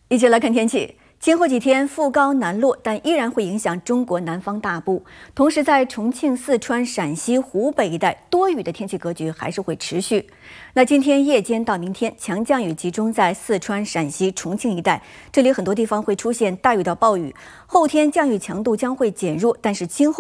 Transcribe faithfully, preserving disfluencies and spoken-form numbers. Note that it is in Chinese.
一起来看天气。今后几天副高南落，但依然会影响中国南方大部。同时，在重庆、四川、陕西、湖北一带，多雨的天气格局还是会持续。那今天夜间到明天，强降雨集中在四川、陕西、重庆一带，这里很多地方会出现大雨到暴雨。后天降雨强度将会减弱，但是今后